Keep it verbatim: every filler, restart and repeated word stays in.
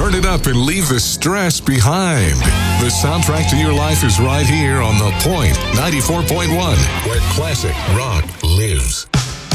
Turn it up and leave the stress behind. The soundtrack to your life is right here on The Point ninety-four point one, where classic rock lives.